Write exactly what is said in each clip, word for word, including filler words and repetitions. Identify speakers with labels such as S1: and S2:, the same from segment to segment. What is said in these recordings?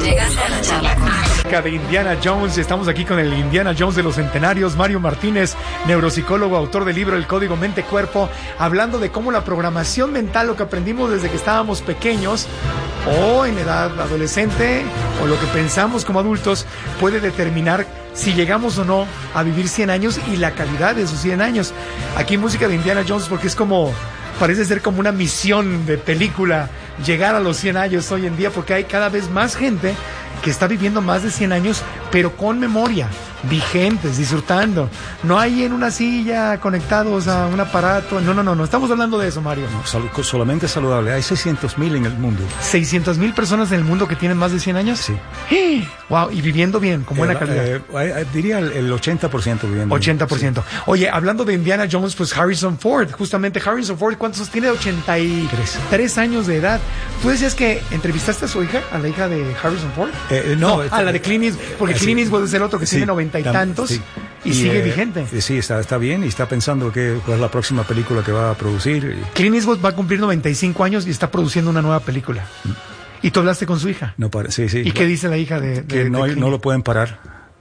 S1: Llegaste a la charla con
S2: de Indiana Jones. Estamos aquí con el Indiana Jones de los centenarios, Mario Martínez, neuropsicólogo, autor del libro El Código Mente-Cuerpo, hablando de cómo la programación mental, lo que aprendimos desde que estábamos pequeños o en edad adolescente, o lo que pensamos como adultos, puede determinar si llegamos o no a vivir cien años y la calidad de esos cien años. Aquí música de Indiana Jones, porque es como, parece ser como una misión de película llegar a los cien años hoy en día, porque hay cada vez más gente que está viviendo más de cien años, pero con memoria, vigentes, disfrutando. No hay en una silla conectados a un aparato. No, no, no, no estamos hablando de eso, Mario.
S3: No, sal- solamente saludable. Hay seiscientos mil en el mundo.
S2: ¿seiscientas mil personas en el mundo que tienen más de cien años?
S3: Sí.
S2: ¡Eh! Wow, y viviendo bien, con buena
S3: Eh,
S2: calidad.
S3: eh, eh, diría el, el ochenta por ciento viviendo
S2: ochenta por ciento.
S3: bien. Sí.
S2: Oye, hablando de Indiana Jones, pues Harrison Ford, justamente Harrison Ford, ¿cuántos tiene? ochenta y tres años de edad. ¿Tú decías que entrevistaste a su hija, a la hija de Harrison Ford?
S3: Eh, no,
S2: no
S3: este,
S2: a la de Clint Eastwood, porque
S3: eh,
S2: Clint
S3: sí.
S2: Eastwood es el otro que
S3: Sí,
S2: tiene noventa y
S3: tam-
S2: tantos
S3: sí.
S2: y, y sigue
S3: eh,
S2: vigente.
S3: eh, Sí, está, está bien y está pensando que, cuál es la próxima película que va a producir. Y...
S2: Clint Eastwood va a cumplir noventa y cinco años y está produciendo una nueva película. Mm. ¿Y tú hablaste con su hija?
S3: No para, sí, sí.
S2: ¿Y qué dice la hija de, de
S3: Que no,
S2: de
S3: hay- no lo pueden parar.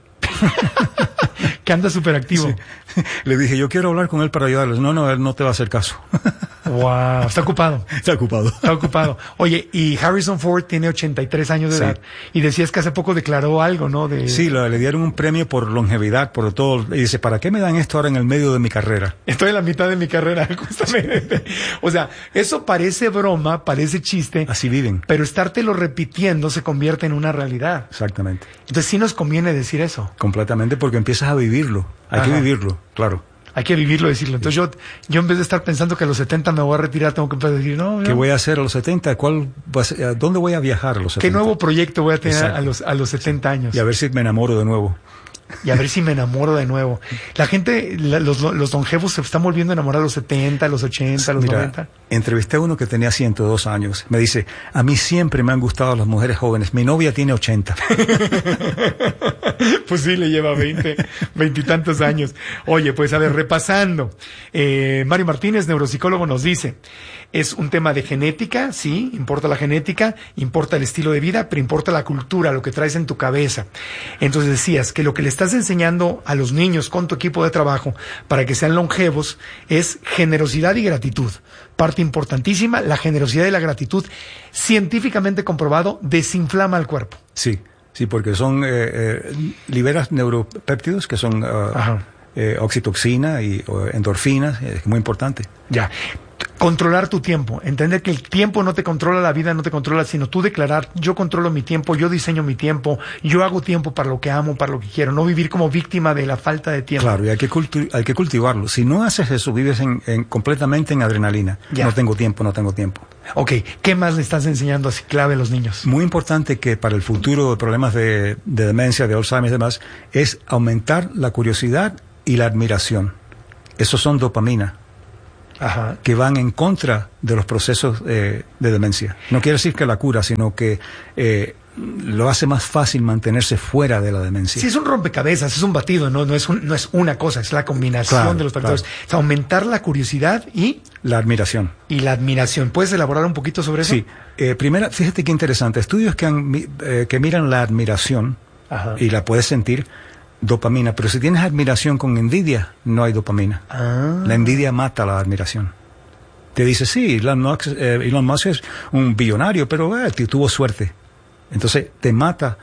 S2: Que anda súper activo.
S3: Sí. Le dije, yo quiero hablar con él para ayudarles. No, no, él no te va a hacer caso.
S2: Wow, está ocupado.
S3: Está ocupado.
S2: Está ocupado. Oye, y Harrison Ford tiene ochenta y tres años de
S3: Sí.
S2: edad. Y decías que hace poco declaró algo, ¿no? De...
S3: Sí, le, le dieron un premio por longevidad, por todo. Y dice, ¿para qué me dan esto ahora en el medio de mi carrera?
S2: Estoy en la mitad de mi carrera, justamente. O sea, eso parece broma, parece chiste.
S3: Así viven.
S2: Pero estártelo repitiendo se convierte en una realidad.
S3: Exactamente.
S2: Entonces sí nos conviene decir eso.
S3: Completamente, porque empiezas a vivirlo. Hay
S2: Ajá.
S3: que vivirlo, claro.
S2: Hay que vivirlo, decirlo. Entonces yo, yo en vez de estar pensando que a los setenta me voy a retirar, tengo que empezar a decir, no, no.
S3: ¿Qué voy a hacer a los setenta? ¿Cuál va a ser- a ¿Dónde voy a viajar a los setenta?
S2: ¿Qué nuevo proyecto voy a tener
S3: Exacto.
S2: a los, a los setenta años?
S3: Y a ver si me enamoro de nuevo.
S2: Y a ver si me enamoro de nuevo. La gente, la- los, los longevos se están volviendo a enamorar a los setenta, a los ochenta, a los
S3: Mira,
S2: noventa.
S3: entrevisté a uno que tenía ciento dos años. Me dice, a mí siempre me han gustado las mujeres jóvenes. Mi novia tiene ochenta.
S2: Pues sí, le lleva veinte, veintitantos años. Oye, pues a ver, repasando. Eh, Mario Martínez, neuropsicólogo, nos dice, es un tema de genética, sí, importa la genética, importa el estilo de vida, pero importa la cultura, lo que traes en tu cabeza. Entonces decías que lo que le estás enseñando a los niños con tu equipo de trabajo para que sean longevos es generosidad y gratitud. Parte importantísima, la generosidad y la gratitud, científicamente comprobado, desinflama el cuerpo.
S3: Sí, sí, porque son, eh, eh, liberas neuropéptidos que son uh, eh, oxitoxina y uh, endorfinas, es muy importante.
S2: Ya. Controlar tu tiempo, entender que el tiempo no te controla, la vida no te controla, sino tú declarar, yo controlo mi tiempo, yo diseño mi tiempo, yo hago tiempo para lo que amo, para lo que quiero, no vivir como víctima de la falta de tiempo.
S3: Claro, y hay que, cultu- hay que cultivarlo. Si no haces eso, vives en, en, completamente en adrenalina.
S2: Ya.
S3: No tengo tiempo, no tengo tiempo.
S2: Ok, ¿qué más le estás enseñando así clave a los niños?
S3: Muy importante que para el futuro de problemas de, de demencia, de Alzheimer y demás, es aumentar la curiosidad y la admiración. Esos son dopamina.
S2: Ajá.
S3: Que van en contra de los procesos eh, de demencia. No quiere decir que la cura, sino que eh, lo hace más fácil mantenerse fuera de la demencia.
S2: Sí, es un rompecabezas, es un batido, no, no, es, un, no es una cosa, es la combinación
S3: Claro,
S2: de los factores.
S3: claro.
S2: O sea, aumentar la curiosidad y,
S3: La admiración.
S2: y la admiración. ¿Puedes elaborar un poquito sobre eso?
S3: Sí. Eh, primera, fíjate qué interesante. Estudios que, han, mi- eh, que miran la admiración,
S2: Ajá.
S3: y la puedes sentir, dopamina. Pero si tienes admiración con envidia, no hay dopamina.
S2: Ah.
S3: La envidia mata la admiración. Te dice, sí, Elon Musk, eh, Elon Musk es un billonario, pero eh, t- tuvo suerte. Entonces te mata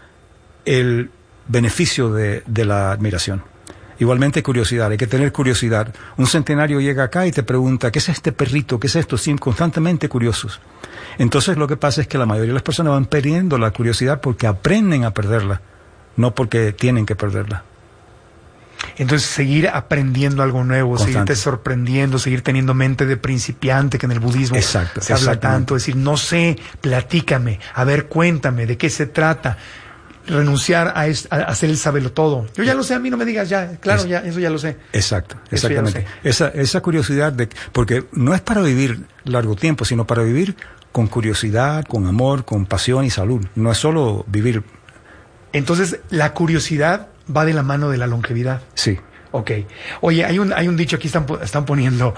S3: el beneficio de, de la admiración. Igualmente curiosidad, hay que tener curiosidad. Un centenario llega acá y te pregunta, ¿qué es este perrito? ¿Qué es esto? Sí, constantemente curiosos. Entonces lo que pasa es que la mayoría de las personas van perdiendo la curiosidad porque aprenden a perderla, no porque tienen que perderla.
S2: Entonces, seguir aprendiendo algo nuevo,
S3: Constante.
S2: seguirte sorprendiendo, seguir teniendo mente de principiante, que en el budismo
S3: Exacto,
S2: se habla
S3: exactamente.
S2: tanto, decir, no sé, platícame, a ver, cuéntame, de qué se trata, renunciar a, es, a hacer el sabelotodo. Yo ya lo sé, a mí no me digas ya, claro,
S3: Es-
S2: ya, eso ya lo sé.
S3: Exacto,
S2: Eso ya lo
S3: exactamente. Esa, esa curiosidad, de, porque no es para vivir largo tiempo, sino para vivir con curiosidad, con amor, con pasión y salud. No es solo vivir,
S2: Entonces, la curiosidad va de la mano de la longevidad.
S3: sí.
S2: Ok. Oye, hay un, hay un dicho aquí, están, están poniendo,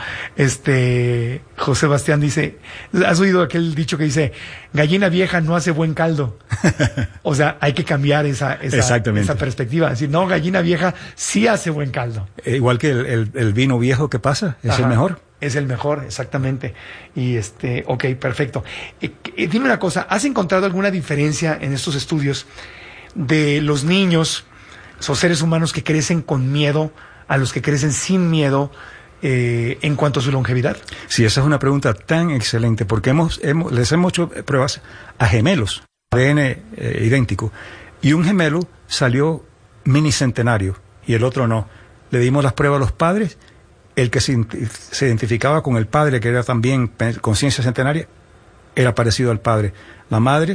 S2: este, José Bastián dice, ¿has oído aquel dicho que dice, gallina vieja no hace buen caldo? O sea, hay que cambiar esa, esa, esa perspectiva. Es decir, no, gallina vieja sí hace buen caldo.
S3: Eh, igual que el, el, el vino viejo que pasa, es Ajá, el mejor.
S2: Es el mejor, exactamente. Y este, ok, perfecto. Eh, eh, dime una cosa, ¿has encontrado alguna diferencia en estos estudios de los niños, esos seres humanos que crecen con miedo, a los que crecen sin miedo, eh, en cuanto a su longevidad?
S3: Sí, esa es una pregunta tan excelente, porque hemos, hemos les hemos hecho pruebas a gemelos, A D N eh, idéntico, y un gemelo salió minicentenario y el otro no. Le dimos las pruebas a los padres, el que se, se identificaba con el padre, que era también conciencia centenaria, era parecido al padre. La madre...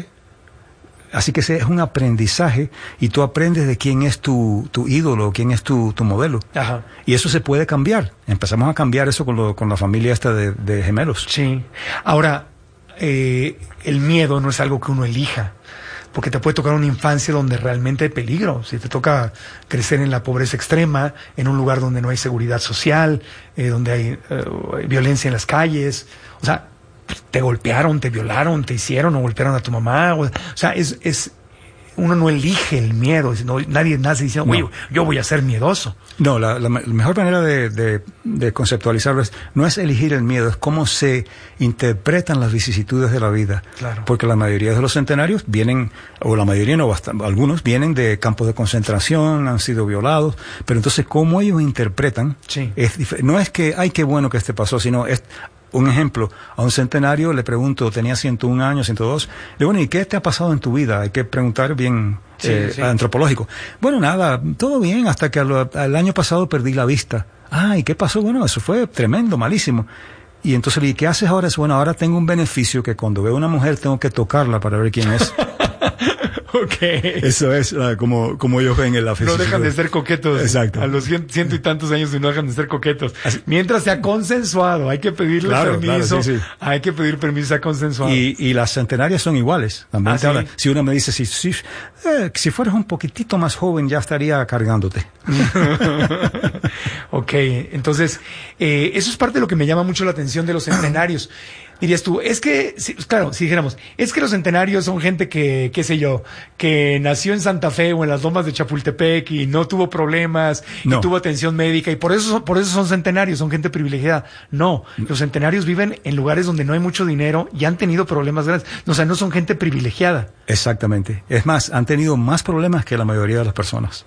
S3: Así que ese es un aprendizaje y tú aprendes de quién es tu, tu ídolo, quién es tu, tu modelo.
S2: Ajá.
S3: Y eso se puede cambiar. Empezamos a cambiar eso con, lo, con la familia esta de, de gemelos.
S2: Sí. Ahora, eh, el miedo no es algo que uno elija, porque te puede tocar una infancia donde realmente hay peligro. Si te toca crecer en la pobreza extrema, en un lugar donde no hay seguridad social, eh, donde hay eh, violencia en las calles, o sea, te golpearon, te violaron, te hicieron o golpearon a tu mamá. O, o sea, es, es uno no elige el miedo. No, nadie nace diciendo, oye, no. yo voy a ser miedoso.
S3: No, la, la, la mejor manera de, de, de conceptualizarlo es, no es elegir el miedo, es cómo se interpretan las vicisitudes de la vida.
S2: Claro.
S3: Porque la mayoría de los centenarios vienen, o la mayoría no, bastante, algunos vienen de campos de concentración, han sido violados, pero entonces cómo ellos interpretan,
S2: sí.
S3: es, no es que, ay, qué bueno que este pasó, sino es... Un ejemplo, a un centenario le pregunto, tenía ciento un años, ciento dos, le digo, bueno, ¿y qué te ha pasado en tu vida? Hay que preguntar bien
S2: sí,
S3: eh,
S2: sí.
S3: antropológico. Bueno, nada, todo bien, hasta que al, al año pasado perdí la vista. Ah, ¿y qué pasó? Bueno, eso fue tremendo, malísimo. Y entonces le dije, ¿qué haces ahora? Bueno, ahora tengo un beneficio que cuando veo a una mujer tengo que tocarla para ver quién es.
S2: Okay.
S3: Eso es uh, como, como ellos ven en la
S2: felicidad. No dejan de ser coquetos.
S3: Exacto.
S2: A los cien, ciento y tantos años y no dejan de ser coquetos. Así. Mientras sea consensuado, hay que pedirle claro, permiso.
S3: Claro, sí, sí.
S2: Hay que pedir permiso, sea consensuado.
S3: Y, y las centenarias son iguales. También
S2: ¿Ah,
S3: ¿sí?
S2: habla,
S3: si uno me dice, si, si, eh, si fueras un poquitito más joven ya estaría cargándote.
S2: Ok, entonces, eh, eso es parte de lo que me llama mucho la atención de los centenarios. Dirías tú, es que, claro, si dijéramos, es que los centenarios son gente que, qué sé yo, que nació en Santa Fe o en las lomas de Chapultepec y no tuvo problemas,
S3: no.
S2: y tuvo atención médica y por eso, son, por eso son centenarios, son gente privilegiada. No, los centenarios viven en lugares donde no hay mucho dinero y han tenido problemas grandes. O sea, no son gente privilegiada.
S3: Exactamente. Es más, han tenido más problemas que la mayoría de las personas.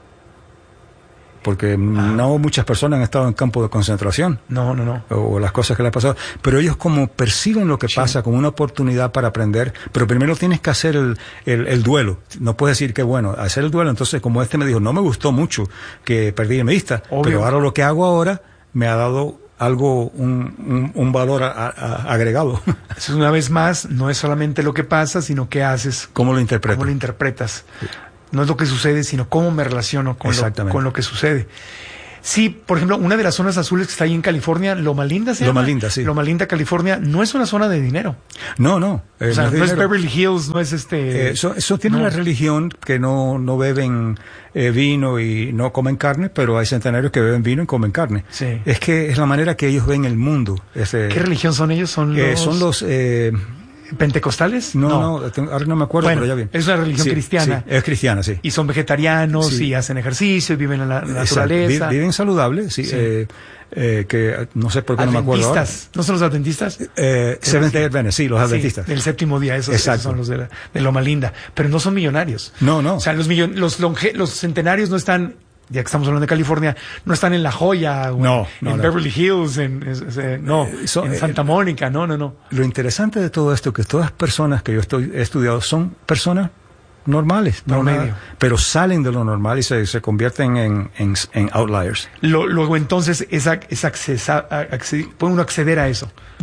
S3: Porque ah. no muchas personas han estado en campo de concentración.
S2: No, no, no.
S3: O las cosas que les han pasado. Pero ellos como perciben lo que sí. pasa como una oportunidad para aprender, pero primero tienes que hacer el, el, el duelo. No puedes decir que bueno, hacer el duelo. Entonces, como este me dijo, no me gustó mucho que perdí mi vista, Obvio. pero ahora lo que hago ahora me ha dado algo, un, un, un valor a, a, agregado.
S2: Eso una vez más, no es solamente lo que pasa, sino qué haces.
S3: ¿Cómo lo interpretas?
S2: ¿Cómo lo interpretas? Sí. No es lo que sucede, sino cómo me relaciono con, lo, con lo que sucede. Sí, por ejemplo, una de las zonas azules que está ahí en California, Loma Linda se llama.
S3: Loma Linda, sí.
S2: Loma Linda, California, no es una zona de dinero.
S3: No, no.
S2: Eh, o sea, no, no es Beverly Hills, no es este...
S3: Eh, eso, eso tiene no. una religión que no, no beben eh, vino y no comen carne, pero hay centenarios que beben vino y comen carne.
S2: Sí.
S3: Es que es la manera que ellos ven el mundo. Ese,
S2: ¿Qué religión son ellos? Son los...
S3: Eh, son los... Eh,
S2: ¿Pentecostales?
S3: No, no, no, ahora no me acuerdo,
S2: bueno,
S3: pero ya bien.
S2: Es una religión
S3: sí,
S2: cristiana.
S3: Sí, es cristiana, sí.
S2: Y son vegetarianos sí. y hacen ejercicio, y viven en la naturaleza.
S3: Viven saludables, sí. sí. Eh, eh, que no sé por qué no me acuerdo ahora.
S2: ¿No son los adventistas?
S3: Eh, Seventh Day Adventist, sí, los adventistas.
S2: Sí, del séptimo día, esos, esos son los de, la, de Loma Linda. Pero no son millonarios.
S3: No, no.
S2: O sea, los, millon, los, longe, los centenarios no están... Ya que estamos hablando de California, no están en La Joya, o
S3: no,
S2: en,
S3: no,
S2: en
S3: no.
S2: Beverly Hills, en, en, no, eh, so, en Santa Mónica, no, no, no.
S3: Lo interesante de todo esto es que todas las personas que yo estoy, he estudiado son personas normales, no nada, pero salen de lo normal y se, se convierten en, en, en outliers.
S2: Lo, luego entonces es, es accesa, acceder, puede uno acceder a eso.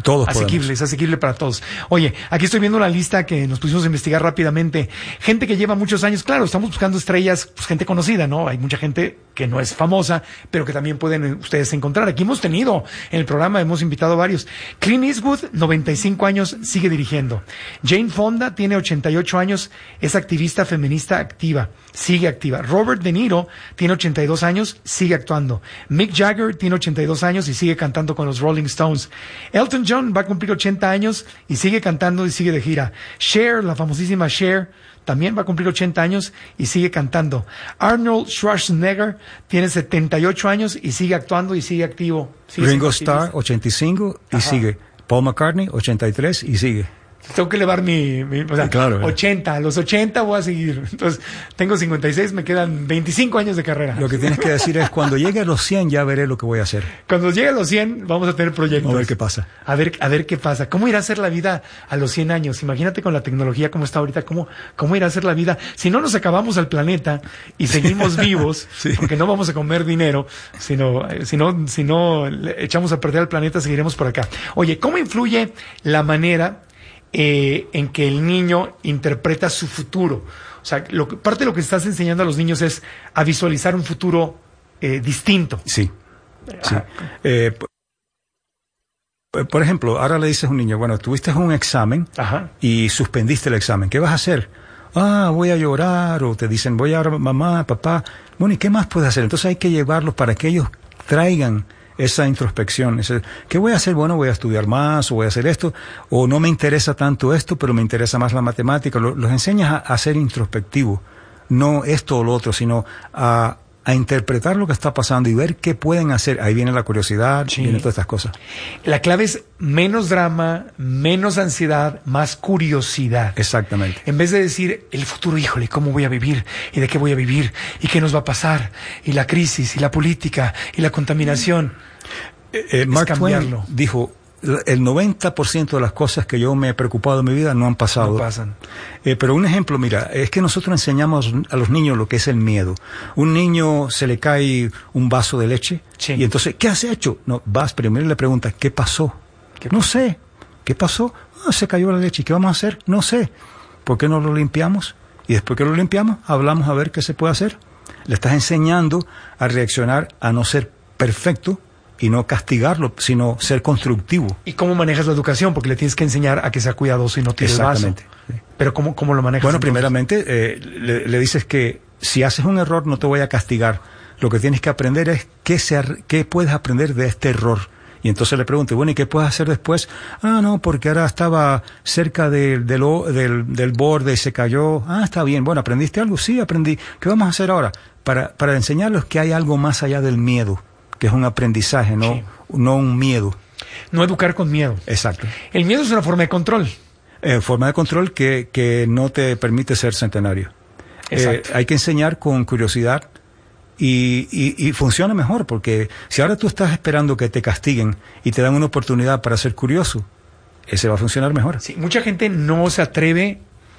S3: Todos
S2: asequible,
S3: podemos.
S2: es asequible para todos. Oye, aquí estoy viendo la lista que nos pusimos a investigar rápidamente. Gente que lleva muchos años, claro, estamos buscando estrellas, pues gente conocida, ¿no? Hay mucha gente que no es famosa, pero que también pueden ustedes encontrar. Aquí hemos tenido, en el programa hemos invitado a varios. Clint Eastwood, noventa y cinco años, sigue dirigiendo. Jane Fonda tiene ochenta y ocho años, es activista feminista activa, sigue activa. Robert De Niro tiene ochenta y dos años, sigue actuando. Mick Jagger tiene ochenta y dos años y sigue cantando con los Rolling Stones. Elton John va a cumplir ochenta años y sigue cantando y sigue de gira. Cher, la famosísima Cher, también va a cumplir ochenta años y sigue cantando. Arnold Schwarzenegger tiene setenta y ocho años y sigue actuando y sigue activo. Sigue
S3: Ringo
S2: siendo
S3: Starr,
S2: activista.
S3: ochenta y cinco, y
S2: Ajá.
S3: sigue. Paul McCartney, ochenta y tres, y sigue.
S2: Tengo que elevar mi, mi o sea,
S3: Claro, eh.
S2: ochenta, a los ochenta voy a seguir. Entonces, tengo cincuenta y seis, me quedan veinticinco años de carrera.
S3: Lo que tienes que decir es, cuando llegue a los cien ya veré lo que voy a hacer.
S2: Cuando llegue a los cien, vamos a tener proyectos.
S3: A ver qué pasa.
S2: A ver, a ver qué pasa. ¿Cómo irá a ser la vida a los cien años? Imagínate con la tecnología como está ahorita, ¿cómo, cómo irá a ser la vida? Si no nos acabamos al planeta y seguimos vivos,
S3: Sí.
S2: porque no vamos a comer dinero, sino, eh, si no, si no le echamos a perder el planeta, seguiremos por acá. Oye, ¿cómo influye la manera eh, en que el niño interpreta su futuro? O sea, lo que, parte de lo que estás enseñando a los niños es a visualizar un futuro eh, distinto.
S3: Sí. sí. Eh, por, por ejemplo, ahora le dices a un niño, bueno, tuviste un examen
S2: Ajá.
S3: y suspendiste el examen. ¿Qué vas a hacer? Ah, voy a llorar, o te dicen, voy a llorar, mamá, papá. Bueno, ¿y qué más puedes hacer? Entonces hay que llevarlos para que ellos traigan esa introspección. Ese, ¿qué voy a hacer? Bueno, voy a estudiar más, o voy a hacer esto, o no me interesa tanto esto, pero me interesa más la matemática. Los, los enseñas a, a ser introspectivo, no esto o lo otro, sino a, a interpretar lo que está pasando y ver qué pueden hacer. Ahí viene la curiosidad,
S2: Sí.
S3: vienen todas estas cosas.
S2: La clave es menos drama, menos ansiedad, más curiosidad.
S3: Exactamente.
S2: En vez de decir, el futuro, híjole, ¿cómo voy a vivir? ¿Y de qué voy a vivir? ¿Y qué nos va a pasar? ¿Y la crisis? ¿Y la política? ¿Y la contaminación?
S3: Eh, eh, Mark
S2: cambiarlo.
S3: Twain dijo, el noventa por ciento de las cosas que yo me he preocupado en mi vida no han pasado.
S2: No pasan.
S3: Eh, pero un ejemplo, mira, es que nosotros enseñamos a los niños lo que es el miedo. Un niño se le cae un vaso de leche,
S2: Sí.
S3: y entonces, ¿qué has hecho? No, vas primero y le preguntas, ¿qué pasó?
S2: ¿Qué
S3: no sé. ¿Qué pasó? Ah, se cayó la leche. ¿Qué vamos a hacer? No sé. ¿Por qué no lo limpiamos? Y después que lo limpiamos, hablamos a ver qué se puede hacer. Le estás enseñando a reaccionar, a no ser perfecto y no castigarlo, sino ser constructivo.
S2: ¿Y cómo manejas la educación? Porque le tienes que enseñar a que sea cuidadoso y no tire el vaso.
S3: Exactamente. Sí.
S2: Pero ¿cómo, cómo lo manejas?
S3: Bueno,
S2: entonces?
S3: primeramente, eh, le, le dices que si haces un error no te voy a castigar. Lo que tienes que aprender es qué, se, ar- qué puedes aprender de este error. Y entonces le pregunto, bueno, ¿y qué puedes hacer después? Ah, no, porque ahora estaba cerca de, de lo, del, del borde y se cayó. Ah, está bien. Bueno, ¿aprendiste algo? Sí, aprendí. ¿Qué vamos a hacer ahora? Para, para enseñarles que hay algo más allá del miedo, que es un aprendizaje, no,
S2: Sí.
S3: no un miedo.
S2: No educar con miedo.
S3: Exacto.
S2: El miedo es una forma de control.
S3: Eh, forma de control que, que no te permite ser centenario.
S2: Exacto.
S3: Eh, hay que enseñar con curiosidad y, y, y funciona mejor, porque si ahora tú estás esperando que te castiguen y te dan una oportunidad para ser curioso, ese va a funcionar mejor.
S2: Sí, mucha gente no se atreve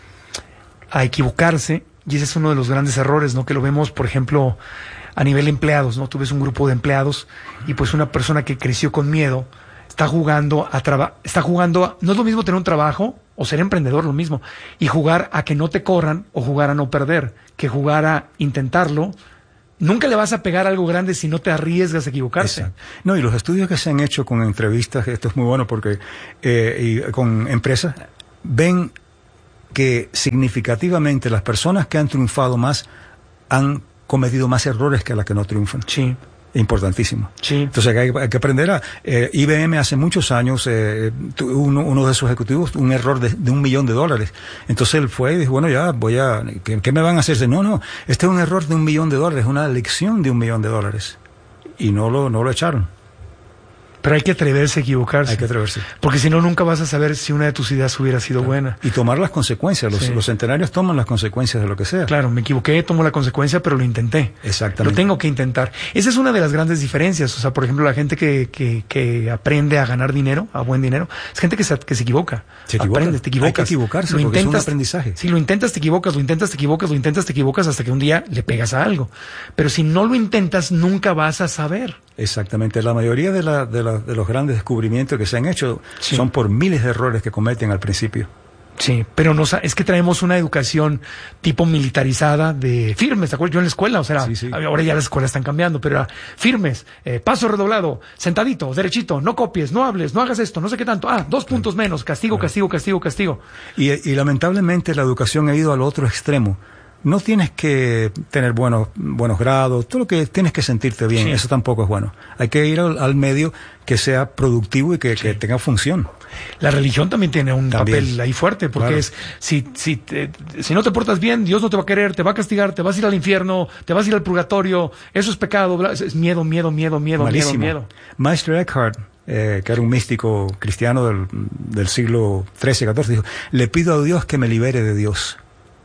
S2: a equivocarse y ese es uno de los grandes errores, ¿no? Que lo vemos, por ejemplo, a nivel empleados, ¿no? Tú ves un grupo de empleados y pues una persona que creció con miedo está jugando a traba- está jugando a- no es lo mismo tener un trabajo o ser emprendedor, lo mismo, y jugar a que no te corran o jugar a no perder, que jugar a intentarlo. Nunca le vas a pegar algo grande si no te arriesgas a equivocarse.
S3: Exacto. No, y los estudios que se han hecho con entrevistas, esto es muy bueno porque eh, y con empresas, ven que significativamente las personas que han triunfado más han cometido más errores que las que no triunfan.
S2: Sí,
S3: Importantísimo.
S2: sí.
S3: Entonces hay, hay que aprender a... Eh, I B M hace muchos años, eh, tu- uno, uno de sus ejecutivos, un error de, de un millón de dólares. Entonces él fue y dijo, bueno, ya voy a... ¿Qué, qué me van a hacer? Dice, no, no, este es un error de un millón de dólares, una lección de un millón de dólares. Y no lo, no lo echaron.
S2: Pero hay que atreverse a equivocarse.
S3: Hay que atreverse.
S2: Porque si no, nunca vas a saber si una de tus ideas hubiera sido buena.
S3: Y tomar las consecuencias. Los,
S2: Sí.
S3: los centenarios toman las consecuencias de lo que sea.
S2: Claro, me equivoqué, tomo la consecuencia, pero lo intenté.
S3: Exactamente.
S2: Lo tengo que intentar. Esa es una de las grandes diferencias. O sea, por ejemplo, la gente que, que, que aprende a ganar dinero, a buen dinero, es gente que se, que se equivoca.
S3: Se equivoca.
S2: Aprendes, te equivocas.
S3: Hay que equivocarse
S2: lo
S3: porque es un
S2: intentas,
S3: aprendizaje.
S2: Si lo intentas, te equivocas, lo intentas, te equivocas, lo intentas, te equivocas, hasta que un día le pegas a algo. Pero si no lo intentas, nunca vas a saber.
S3: Exactamente. La mayoría de, la, de, la, de los grandes descubrimientos que se han hecho sí. son por miles de errores que cometen al principio.
S2: Sí, pero nos, es que traemos una educación tipo militarizada de firmes, ¿te acuerdas? Yo en la escuela, o sea, sí, sí. ahora ya las escuelas están cambiando, pero era firmes, eh, paso redoblado, sentadito, derechito, no copies, no hables, no hagas esto, no sé qué tanto, ah, dos puntos claro. menos, castigo, claro. castigo, castigo, castigo.
S3: Y, y lamentablemente la educación ha ido al otro extremo. No tienes que tener buenos, buenos grados, todo lo que tienes que sentirte bien, sí. eso tampoco es bueno. Hay que ir al, al medio que sea productivo y que, sí. que tenga función.
S2: La religión también tiene un también. papel ahí fuerte, porque claro. es, si, si, te, si no te portas bien, Dios no te va a querer, te va a castigar, te vas a ir al infierno, te vas a ir al purgatorio, eso es pecado, es miedo, miedo, miedo, miedo, Malísimo. miedo, miedo.
S3: Maestro Eckhart, eh, que era un místico cristiano del, del siglo trece, catorce, dijo, le pido a Dios que me libere de Dios,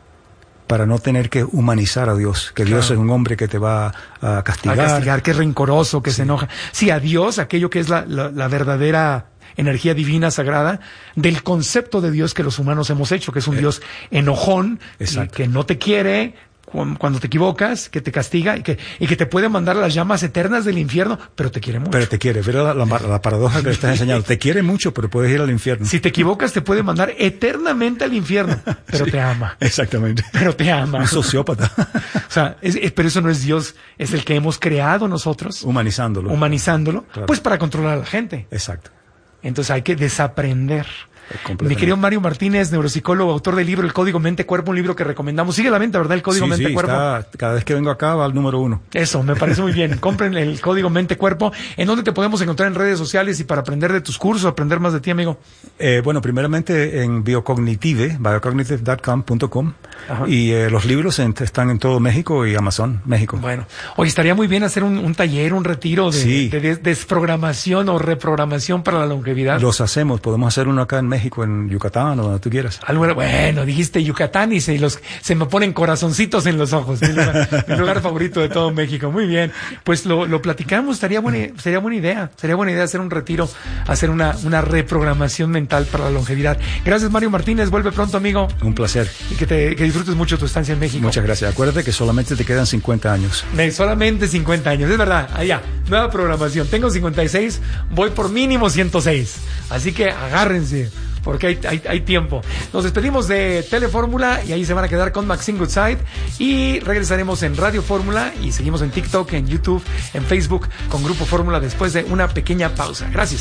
S3: para no tener que humanizar a Dios, que claro. Dios es un hombre que te va a castigar.
S2: A castigar, que es rencoroso, que sí. se enoja. Sí, a Dios, aquello que es la, la, la verdadera energía divina, sagrada, del concepto de Dios que los humanos hemos hecho, que es un eh, Dios enojón, que no te quiere cuando te equivocas, que te castiga y que, y que te puede mandar a las llamas eternas del infierno, pero te quiere mucho.
S3: Pero te quiere, pero la, la, la paradoja que le estás enseñando, te quiere mucho, pero puedes ir al infierno.
S2: Si te equivocas, te puede mandar eternamente al infierno, pero sí, te ama.
S3: Exactamente.
S2: Pero te ama.
S3: Un sociópata.
S2: O sea, es, es, pero eso no es Dios, es el que hemos creado nosotros.
S3: Humanizándolo.
S2: Humanizándolo, claro. Pues para controlar a la gente.
S3: Exacto.
S2: Entonces hay que desaprender. Mi querido Mario Martínez, neuropsicólogo, autor del libro El Código Mente-Cuerpo, un libro que recomendamos. Sigue a la venta, ¿verdad? El Código
S3: sí,
S2: Mente-Cuerpo.
S3: Sí, cada vez que vengo acá va al número uno.
S2: Eso, me parece muy bien. Compren el Código Mente-Cuerpo. ¿En dónde te podemos encontrar en redes sociales y para aprender de tus cursos, aprender más de ti, amigo?
S3: Eh, bueno, primeramente en Biocognitive, biocognitive punto com punto com. Y eh, los libros en, están en todo México y Amazon, México.
S2: Bueno, hoy estaría muy bien hacer un, un taller, un retiro de,
S3: sí.
S2: de, de desprogramación o reprogramación para la longevidad.
S3: Los hacemos, podemos hacer uno acá en México, en Yucatán, o donde tú quieras.
S2: Bueno, dijiste Yucatán y se, los, se me ponen corazoncitos en los ojos. Mi lugar, mi lugar favorito de todo México. Muy bien. Pues lo, lo platicamos. Estaría buena, sería buena idea. Sería buena idea hacer un retiro, hacer una, una reprogramación mental para la longevidad. Gracias, Mario Martínez. Vuelve pronto, amigo.
S3: Un placer.
S2: Y que, te, que disfrutes mucho tu estancia en México.
S3: Muchas gracias. Acuérdate que solamente te quedan cincuenta años.
S2: Solamente cincuenta años. Es verdad. Allá. Nueva programación. Tengo cincuenta y seis. Voy por mínimo ciento seis. Así que agárrense, porque hay, hay, hay tiempo. Nos despedimos de Telefórmula y ahí se van a quedar con Maxine Goodside y regresaremos en Radio Fórmula y seguimos en TikTok, en YouTube, en Facebook con Grupo Fórmula después de una pequeña pausa. Gracias.